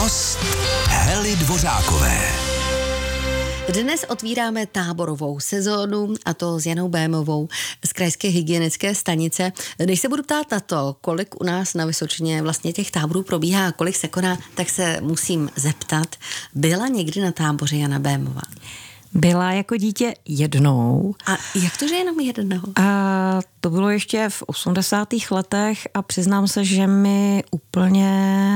Host Hely Dvořákové. Dnes otvíráme táborovou sezónu, a to s Janou Bémovou z Krajské hygienické stanice. Než se budu ptát na to, kolik u nás na Vysočině vlastně těch táborů probíhá a kolik se koná, tak se musím zeptat. Byla někdy na táboře Jana Bémová? Byla jako dítě jednou. A jak to, že jenom jednou? A to bylo ještě v 80. letech a přiznám se, že mi úplně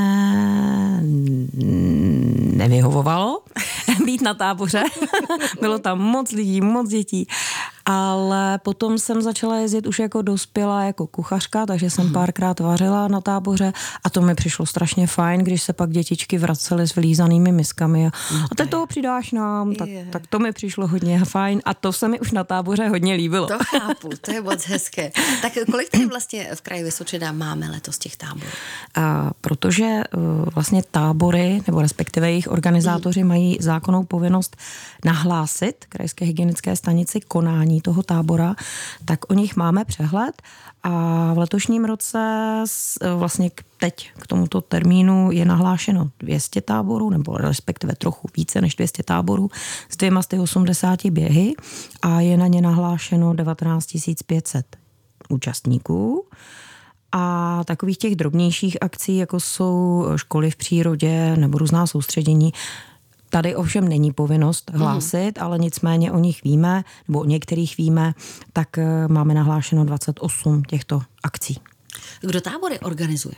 nevyhovovalo být na táboře. Bylo tam moc lidí, moc dětí. Ale potom jsem začala jezdit už jako dospělá jako kuchařka, takže jsem párkrát vařila na táboře a to mi přišlo strašně fajn, když se pak dětičky vracely s vylízanými miskami a teď toho přidáš nám, tak to mi přišlo hodně fajn a to se mi už na táboře hodně líbilo. To chápu, to je moc hezké. Tak kolik tady vlastně v kraji Vysočina máme letos těch táborů? Protože vlastně tábory, nebo respektive jejich organizátoři mají zákonnou povinnost nahlásit Krajské hygienické stanici konání toho tábora, tak o nich máme přehled a v letošním roce vlastně teď k tomuto termínu je nahlášeno 200 táborů, nebo respektive trochu více než 200 táborů s 280 běhy a je na ně nahlášeno 19 500 účastníků. A takových těch drobnějších akcí, jako jsou školy v přírodě nebo různá soustředění, tady ovšem není povinnost hlásit, ale nicméně o nich víme, nebo o některých víme, tak máme nahlášeno 28 těchto akcí. Kdo tábory organizuje?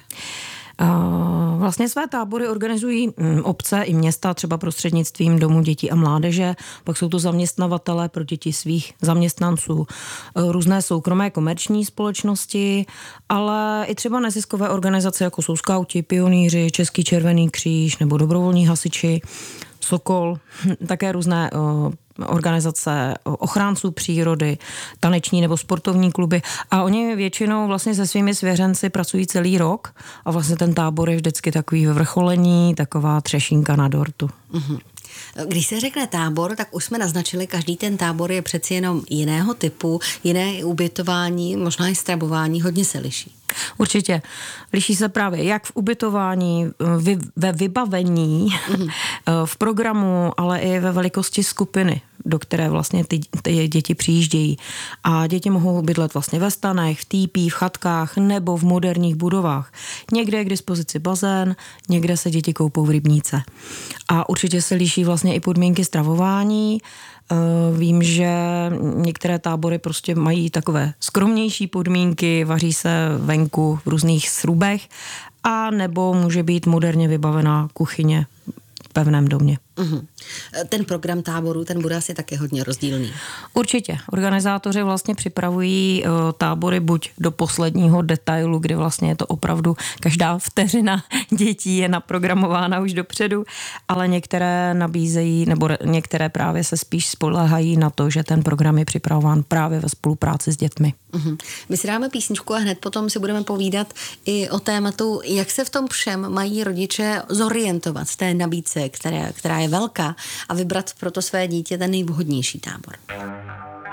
Vlastně své tábory organizují obce i města, třeba prostřednictvím Domu dětí a mládeže, pak jsou to zaměstnavatelé pro děti svých zaměstnanců, různé soukromé komerční společnosti, ale i třeba neziskové organizace, jako jsou skauti, pionýři, Český červený kříž nebo dobrovolní hasiči, Sokol, také různé organizace ochránců přírody, taneční nebo sportovní kluby a oni většinou vlastně se svými svěřenci pracují celý rok a vlastně ten tábor je vždycky takový vyvrcholení, taková třešínka na dortu. Když se řekne tábor, tak už jsme naznačili, každý ten tábor je přeci jenom jiného typu, jiné ubytování, možná i stravování, hodně se liší. Určitě. Liší se právě jak v ubytování, ve vybavení, v programu, ale i ve velikosti skupiny, do které vlastně ty děti přijíždějí. A děti mohou bydlet vlastně ve stanech, v týpí, v chatkách nebo v moderních budovách. Někde je k dispozici bazén, někde se děti koupou v rybníce. A určitě se liší vlastně i podmínky stravování. Vím, že některé tábory prostě mají takové skromnější podmínky, vaří se venku v různých srubech a nebo může být moderně vybavená kuchyně v pevném domě. Ten program táboru, ten bude asi také hodně rozdílný. Určitě. Organizátoři vlastně připravují tábory buď do posledního detailu, kdy vlastně je to opravdu každá vteřina dětí je naprogramována už dopředu, ale některé nabízejí, nebo některé právě se spíš spoléhají na to, že ten program je připravován právě ve spolupráci s dětmi. My si dáme písničku a hned potom si budeme povídat i o tématu, jak se v tom všem mají rodiče zorientovat v té nabídce, která je velká, a vybrat pro to své dítě ten nejvhodnější tábor.